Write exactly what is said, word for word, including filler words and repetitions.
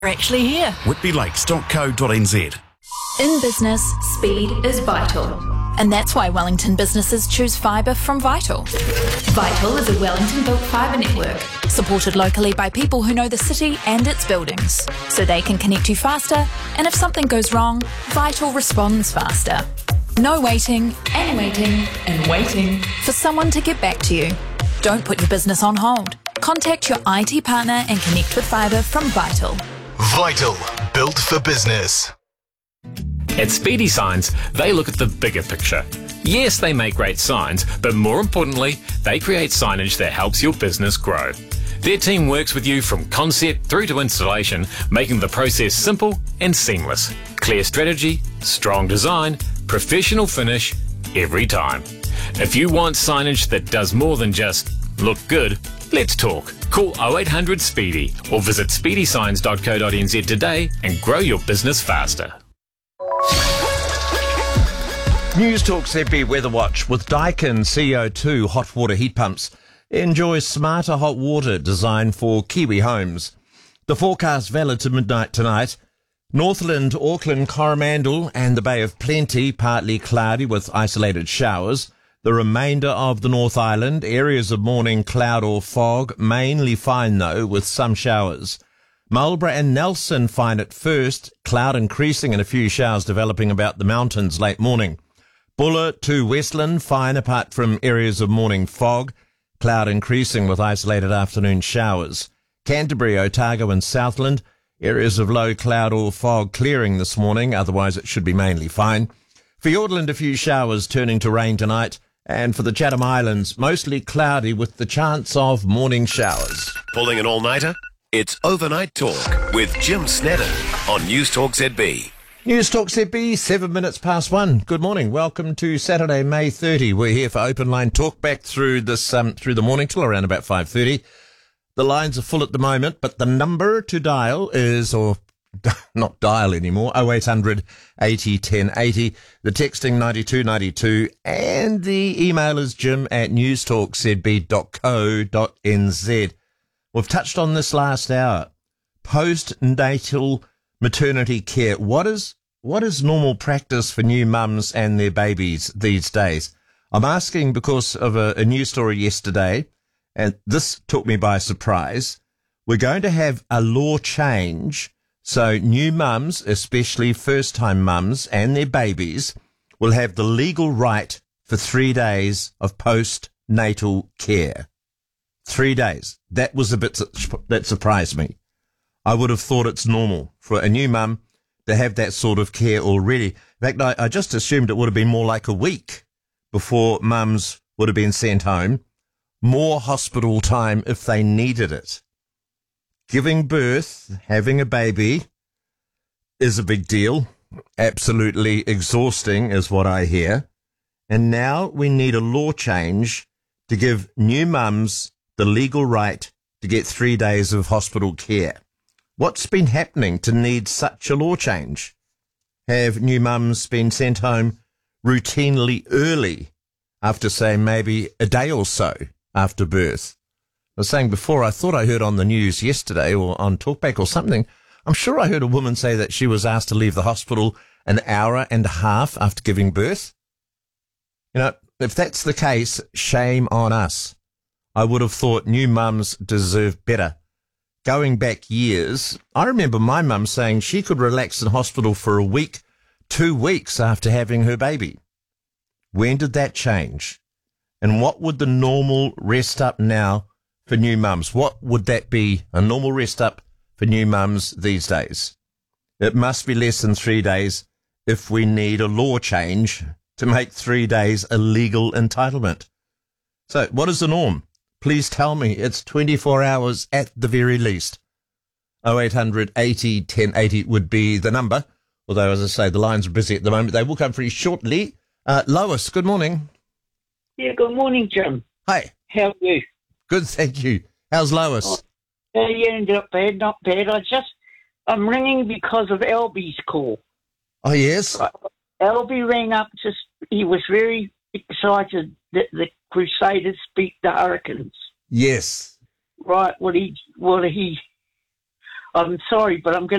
actually here. whitby lakes dot co dot n z. In business, speed is vital. And that's why Wellington businesses choose fibre from Vital. Vital is a Wellington-built fibre network, supported locally by people who know the city and its buildings, so they can connect you faster, and if something goes wrong, Vital responds faster. No waiting, and waiting, and waiting for someone to get back to you. Don't put your business on hold. Contact your I T partner and connect with fibre from Vital. Vital, built for business. At Speedy Signs, they look at the bigger picture. Yes, they make great signs, but more importantly, they create signage that helps your business grow. Their team works with you from concept through to installation, making the process simple and seamless. Clear strategy, strong design, professional finish, every time. If you want signage that does more than just look good, let's talk. Call oh eight hundred SPEEDY or visit speedy signs dot co dot n z today and grow your business faster. News Talk Z B Weather Watch with Daikin C O two hot water heat pumps. Enjoy smarter hot water designed for Kiwi homes. The forecast valid to midnight tonight. Northland, Auckland, Coromandel and the Bay of Plenty partly cloudy with isolated showers. The remainder of the North Island, areas of morning cloud or fog, mainly fine though with some showers. Marlborough and Nelson fine at first, cloud increasing and a few showers developing about the mountains late morning. Buller to Westland fine apart from areas of morning fog, cloud increasing with isolated afternoon showers. Canterbury, Otago and Southland, areas of low cloud or fog clearing this morning, otherwise it should be mainly fine. Fiordland, a few showers turning to rain tonight. And for the Chatham Islands, mostly cloudy with the chance of morning showers. Pulling an all-nighter? It's Overnight Talk with Jim Snedden on News Talk Z B. News Talk Z B, seven minutes past one. Good morning. Welcome to Saturday, May thirtieth. We're here for Open Line Talk back through this um, through the morning till around about five thirty. The lines are full at the moment, but the number to dial is, or not dial anymore, oh eight hundred eighty ten eighty. The texting ninety-two ninety-two and the email is jim at news talk z b dot co dot n z. We've touched on this last hour. Postnatal maternity care. What is what is normal practice for new mums and their babies these days? I'm asking because of a, a news story yesterday, and this took me by surprise. We're going to have a law change. So new mums, especially first-time mums and their babies, will have the legal right for three days of postnatal care. Three days. That was a bit that surprised me. I would have thought it's normal for a new mum to have that sort of care already. In fact, I, I just assumed it would have been more like a week before mums would have been sent home. More hospital time if they needed it. Giving birth, having a baby, is a big deal. Absolutely exhausting is what I hear. And now we need a law change to give new mums the legal right to get three days of hospital care. What's been happening to need such a law change? Have new mums been sent home routinely early after, say, maybe a day or so after birth? I was saying before, I thought I heard on the news yesterday or on Talkback or something, I'm sure I heard a woman say that she was asked to leave the hospital an hour and a half after giving birth. You know, if that's the case, shame on us. I would have thought new mums deserve better. Going back years, I remember my mum saying she could relax in hospital for a week, two weeks after having her baby. When did that change? And what would the normal rest up now for new mums? What would that be, a normal rest up for new mums these days? It must be less than three days if we need a law change to make three days a legal entitlement. So what is the norm? Please tell me. It's twenty-four hours at the very least. oh eight hundred eighty ten eighty would be the number. Although, as I say, the lines are busy at the moment. They will come free shortly. Uh, Lois, good morning. Yeah, good morning, Jim. Hi. How are you? Good, thank you. How's Lois? Oh, yeah, not bad, not bad. I just, I'm ringing because of Albie's call. Oh, yes? Uh, Albie rang up, just, he was very excited that the Crusaders beat the Hurricanes. Yes. Right, well, he, well, he, I'm sorry, but I'm going